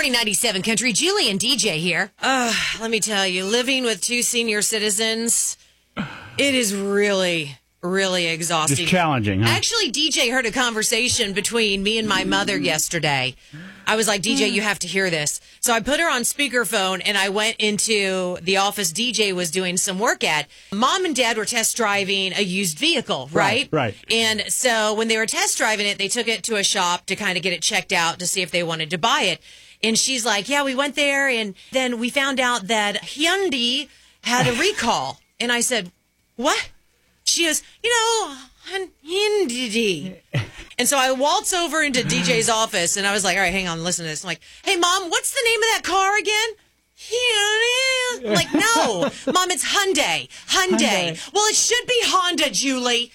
morning, 97 Country. Julie and DJ here. Let me tell you, living with two senior citizens, it is really exhausting. Just challenging, huh? Actually, DJ heard a conversation between me and my mother yesterday. I was like, DJ, you have to hear this. So I put her on speakerphone and I went into the office DJ was doing some work at. Mom and Dad were test driving a used vehicle, right? Right. And so when they were test driving it, they took it to a shop to kind of get it checked out to see if they wanted to buy it. And she's like, yeah, we went there and then we found out that Hyundai had a recall. And I said, what? She goes, Hyundai. And so I waltz over into DJ's office, and I was like, all right, hang on, listen to this. I'm like, hey, Mom, what's the name of that car again? Hyundai. I'm like, no, Mom, it's Hyundai. Well, it should be Honda, Julie.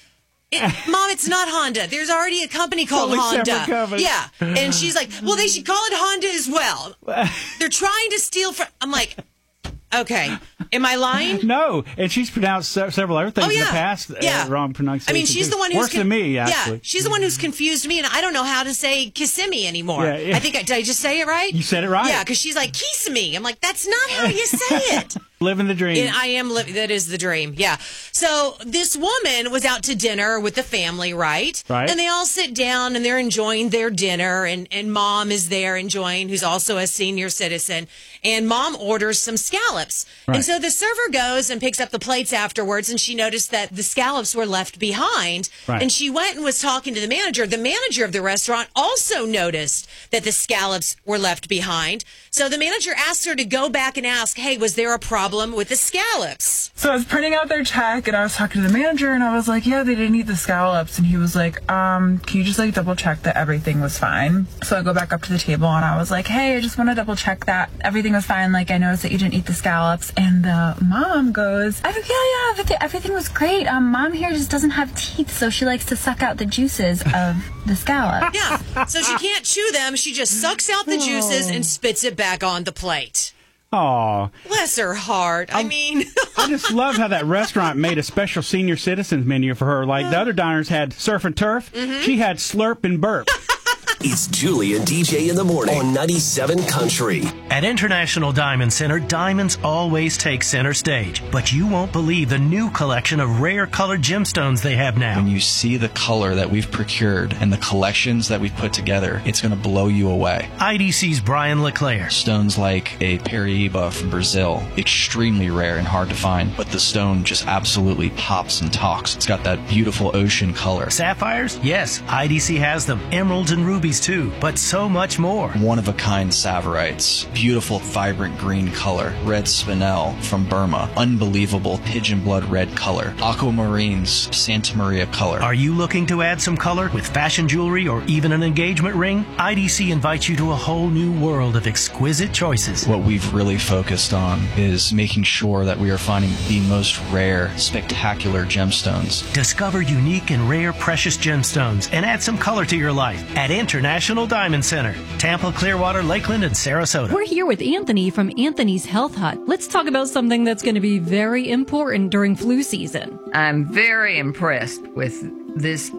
Mom, it's not Honda. There's already a company called Honda. Yeah. And she's like, well, they should call it Honda as well. They're trying to steal from... I'm like... Okay. Am I lying? No. And she's pronounced several other things in the past. Wrong pronunciation. I mean, she's the one who's... Worse than me, actually. Yeah. She's the one who's confused me, and I don't know how to say Kissimmee anymore. Yeah. Did I just say it right? You said it right. Yeah, because she's like, Kissimmee. I'm like, that's not how you say it. Living the dream. And I am living. That is the dream. Yeah. So this woman was out to dinner with the family, right? Right. And they all sit down and they're enjoying their dinner, and Mom is there enjoying, who's also a senior citizen. And Mom orders some scallops. Right. And so the server goes and picks up the plates afterwards, and she noticed that the scallops were left behind. Right. And she went and was talking to the manager. The manager of the restaurant also noticed that the scallops were left behind. So the manager asked her to go back and ask, hey, was there a problem with the scallops? So I was printing out their check, and I was talking to the manager, and I was like, yeah, they didn't eat the scallops. And he was like, can you just double check that everything was fine? So I go back up to the table, and I was like, hey, I just want to double check that everything was fine. I noticed that you didn't eat the scallops. And the mom goes, everything was great. Mom here just doesn't have teeth, so she likes to suck out the juices of the scallop. Yeah, so she can't chew them. She just sucks out the juices and spits it back on the plate. Aw. Bless her heart. I mean... I just love how that restaurant made a special senior citizens menu for her. Like the other diners had surf and turf. Mm-hmm. She had slurp and burp. It's Julie and DJ in the morning on 97 Country. At International Diamond Center, diamonds always take center stage. But you won't believe the new collection of rare colored gemstones they have now. When you see the color that we've procured and the collections that we've put together, it's going to blow you away. IDC's Brian LeClaire. Stones like a Paraíba from Brazil, extremely rare and hard to find, but the stone just absolutely pops and talks. It's got that beautiful ocean color. Sapphires? Yes, IDC has them. Emeralds and rubies too, but so much more. One-of-a-kind Saverites, beautiful vibrant green color. Red Spinel from Burma, unbelievable pigeon blood red color. Aquamarines, Santa Maria color. Are you looking to add some color with fashion jewelry or even an engagement ring? IDC invites you to a whole new world of exquisite choices. What we've really focused on is making sure that we are finding the most rare, spectacular gemstones. Discover unique and rare precious gemstones and add some color to your life at International Diamond Center, Tampa, Clearwater, Lakeland, and Sarasota. We're here with Anthony from Anthony's Health Hut. Let's talk about something that's going to be very important during flu season. I'm very impressed with this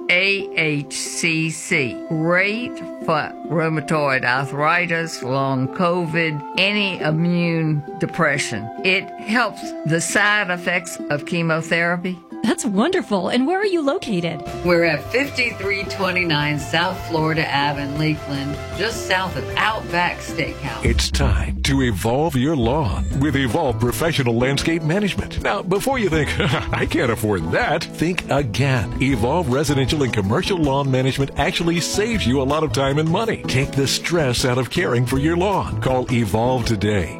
AHCC. Great for rheumatoid arthritis, long COVID, any immune depression. It helps the side effects of chemotherapy. That's wonderful. And where are you located? We're at 5329 South Florida Ave in Lakeland, just south of Outback Steakhouse. It's time to evolve your lawn with Evolve Professional Landscape Management. Now, before you think, I can't afford that, think again. Evolve Residential and Commercial Lawn Management actually saves you a lot of time and money. Take the stress out of caring for your lawn. Call Evolve today,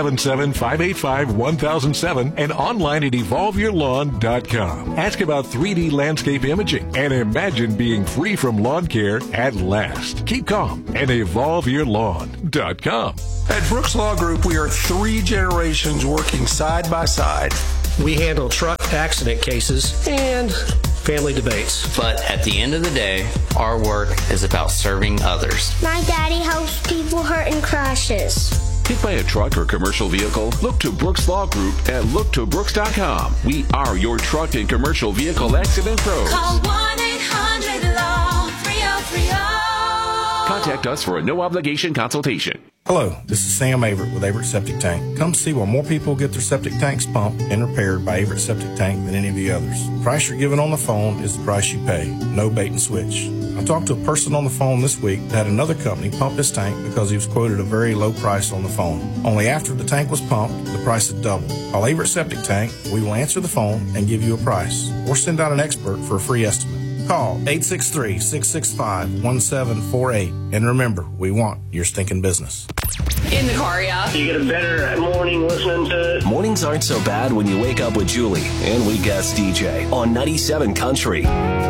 877-585-1007 and online at evolveyourlawn.com. Ask about 3D landscape imaging and imagine being free from lawn care at last. Keep calm and evolveyourlawn.com. At Brooks Law Group, we are 3 generations working side by side. We handle truck accident cases and family debates. But at the end of the day, our work is about serving others. My daddy helps people hurt in crashes. Hit by a truck or commercial vehicle? Look to Brooks Law Group at looktobrooks.com. We are your truck and commercial vehicle accident pros. Call 1-800-LAW-3030. Contact us for a no-obligation consultation. Hello, this is Sam Averitt with Averitt Septic Tank. Come see why more people get their septic tanks pumped and repaired by Averitt Septic Tank than any of the others. The price you're given on the phone is the price you pay. No bait and switch. I talked to a person on the phone this week that had another company pump his tank because he was quoted a very low price on the phone. Only after the tank was pumped, the price had doubled. Call Averitt Septic Tank. We will answer the phone and give you a price, or send out an expert for a free estimate. Call 863-665-1748. And remember, we want your stinking business. In the car, yeah. You get a better morning listening to it. Mornings aren't so bad when you wake up with Julie and we guest DJ on 97 Country.